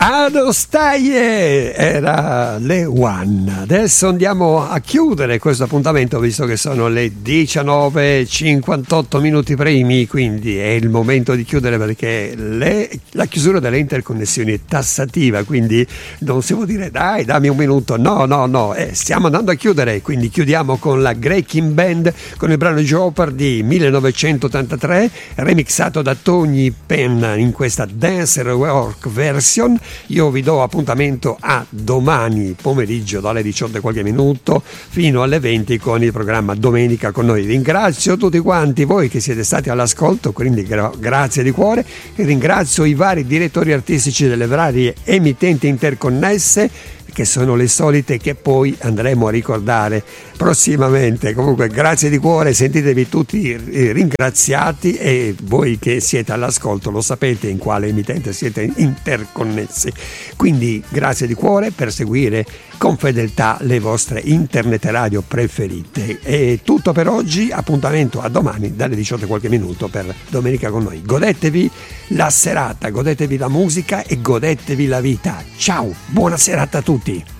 Adostaie era le One. Adesso andiamo a chiudere questo appuntamento, visto che sono le 19:58 minuti primi, quindi è il momento di chiudere, perché la chiusura delle interconnessioni è tassativa, quindi non si può dire dai dammi un minuto, no, stiamo andando a chiudere, quindi chiudiamo con la Breaking Band con il brano Jeopardy 1983, remixato da Tony Penn in questa Dance Rework version. Io vi do appuntamento a domani pomeriggio dalle 18 e qualche minuto fino alle 20 con il programma Domenica con noi. Ringrazio tutti quanti voi che siete stati all'ascolto, quindi grazie di cuore, e ringrazio i vari direttori artistici delle varie emittenti interconnesse, che sono le solite che poi andremo a ricordare prossimamente. Comunque grazie di cuore, sentitevi tutti ringraziati, e voi che siete all'ascolto lo sapete in quale emittente siete interconnessi, quindi grazie di cuore per seguire con fedeltà le vostre internet radio preferite. È tutto per oggi, appuntamento a domani dalle 18 e qualche minuto per Domenica con noi. Godetevi la serata, godetevi la musica e godetevi la vita. Ciao, buona serata a tutti.